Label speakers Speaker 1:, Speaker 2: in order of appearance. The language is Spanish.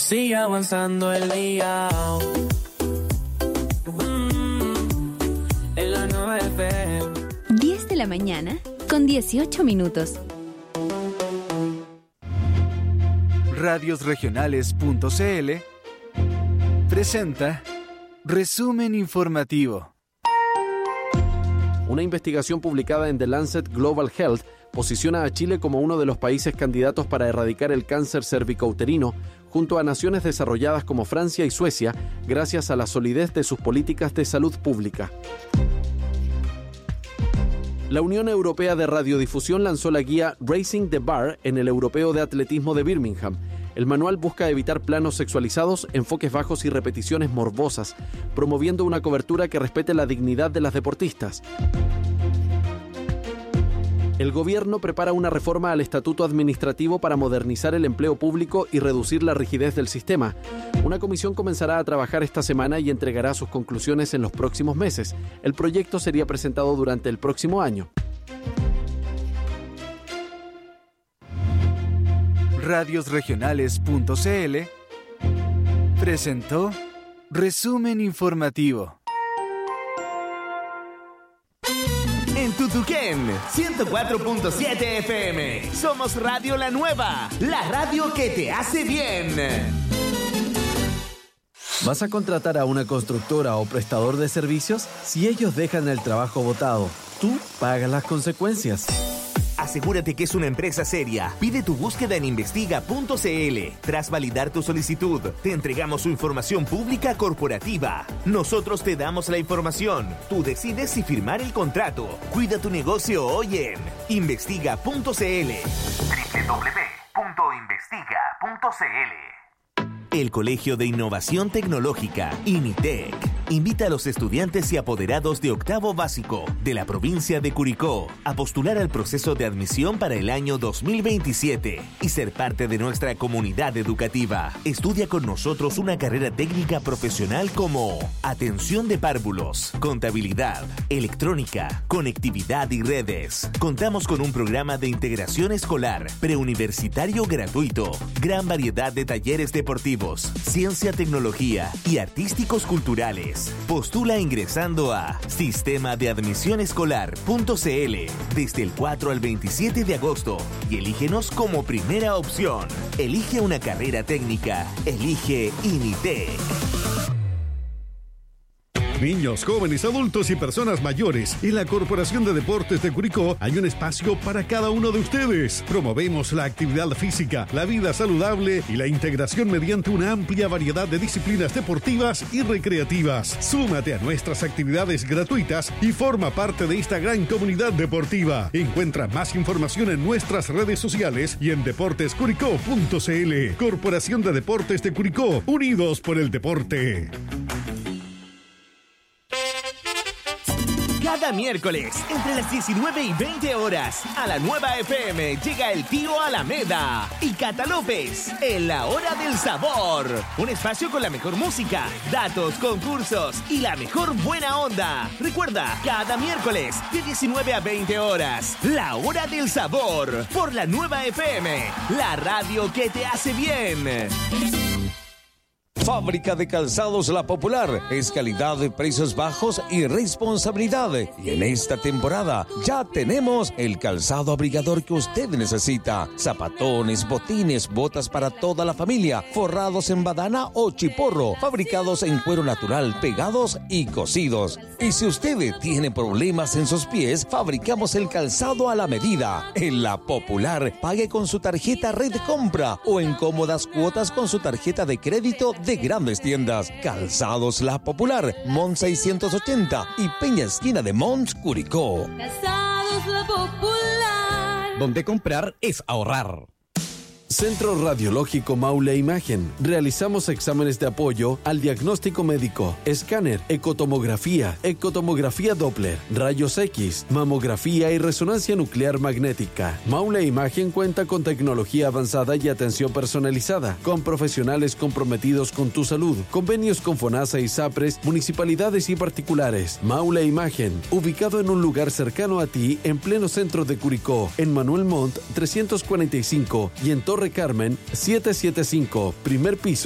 Speaker 1: Sigue avanzando el día. En la nueva FM.
Speaker 2: 10 de la mañana con 18 minutos.
Speaker 3: Radiosregionales.cl presenta Resumen Informativo.
Speaker 4: Una investigación publicada en The Lancet Global Health posiciona a Chile como uno de los países candidatos para erradicar el cáncer cervicouterino, junto a naciones desarrolladas como Francia y Suecia, gracias a la solidez de sus políticas de salud pública. La Unión Europea de Radiodifusión lanzó la guía Raising the Bar en el Europeo de Atletismo de Birmingham. El manual busca evitar planos sexualizados, enfoques bajos y repeticiones morbosas, promoviendo una cobertura que respete la dignidad de las deportistas. El gobierno prepara una reforma al estatuto administrativo para modernizar el empleo público y reducir la rigidez del sistema. Una comisión comenzará a trabajar esta semana y entregará sus conclusiones en los próximos meses. El proyecto sería presentado durante el próximo año.
Speaker 3: Radiosregionales.cl presentó Resumen Informativo.
Speaker 5: En Tutuquén, 104.7 FM. Somos Radio La Nueva, la radio que te hace bien.
Speaker 6: ¿Vas a contratar a una constructora o prestador de servicios? Si ellos dejan el trabajo botado, tú pagas las consecuencias.
Speaker 5: Asegúrate que es una empresa seria. Pide tu búsqueda en investiga.cl. Tras validar tu solicitud, te entregamos su información pública corporativa. Nosotros te damos la información. Tú decides si firmar el contrato. Cuida tu negocio hoy en investiga.cl. www.investiga.cl. El Colegio de Innovación Tecnológica, INITEC, invita a los estudiantes y apoderados de octavo básico de la provincia de Curicó a postular al proceso de admisión para el año 2027 y ser parte de nuestra comunidad educativa. Estudia con nosotros una carrera técnica profesional como atención de párvulos, contabilidad, electrónica, conectividad y redes. Contamos con un programa de integración escolar, preuniversitario gratuito, gran variedad de talleres deportivos, ciencia, tecnología y artísticos culturales. Postula ingresando a sistemadeadmisionescolar.cl desde el 4 al 27 de agosto y elígenos como primera opción. Elige una carrera técnica. Elige INITEC.
Speaker 7: Niños, jóvenes, adultos y personas mayores. En la Corporación de Deportes de Curicó hay un espacio para cada uno de ustedes. Promovemos la actividad física, la vida saludable y la integración mediante una amplia variedad de disciplinas deportivas y recreativas. Súmate a nuestras actividades gratuitas y forma parte de esta gran comunidad deportiva. Encuentra más información en nuestras redes sociales y en deportescuricó.cl. Corporación de Deportes de Curicó, unidos por el deporte.
Speaker 5: Cada miércoles, entre las 19 y 20 horas, a la Nueva FM llega el Tío Alameda y Cata López en La Hora del Sabor. Un espacio con la mejor música, datos, concursos y la mejor buena onda. Recuerda, cada miércoles, de 19 a 20 horas, La Hora del Sabor, por la Nueva FM, la radio que te hace bien.
Speaker 8: Fábrica de Calzados La Popular es calidad, precios bajos y responsabilidad. Y en esta temporada ya tenemos el calzado abrigador que usted necesita. Zapatones, botines, botas para toda la familia, forrados en badana o chiporro, fabricados en cuero natural, pegados y cosidos. Y si usted tiene problemas en sus pies, fabricamos el calzado a la medida. En La Popular, pague con su tarjeta Red Compra o en cómodas cuotas con su tarjeta de crédito de grandes tiendas. Calzados La Popular, Mont 680 y Peña Esquina de Mont, Curicó.
Speaker 9: Calzados La Popular.
Speaker 10: Donde comprar es ahorrar.
Speaker 4: Centro Radiológico Maule Imagen. Realizamos exámenes de apoyo al diagnóstico médico, escáner, ecotomografía Doppler, rayos X, mamografía y resonancia nuclear magnética. Maule Imagen cuenta con tecnología avanzada y atención personalizada, con profesionales comprometidos con tu salud, convenios con FONASA y SAPRES, municipalidades y particulares. Maule Imagen, ubicado en un lugar cercano a ti, en pleno centro de Curicó, en Manuel Montt 345 y en Torre Carmen 775, primer piso.